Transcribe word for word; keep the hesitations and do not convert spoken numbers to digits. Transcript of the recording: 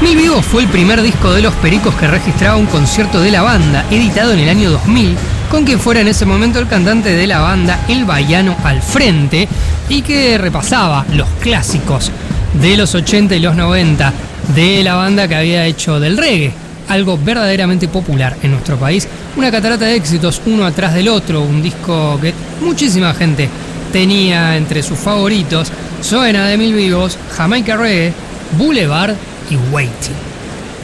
Mil Vivos fue el primer disco de Los Pericos que registraba un concierto de la banda, editado en el año dos mil, con quien fuera en ese momento el cantante de la banda, El Baiano al frente, y que repasaba los clásicos de los ochenta y los noventa de la banda que había hecho del reggae algo verdaderamente popular en nuestro país. Una catarata de éxitos, uno atrás del otro, un disco que muchísima gente tenía entre sus favoritos. Suena de Mil Vivos, Jamaica Reggae, Boulevard y Waiting.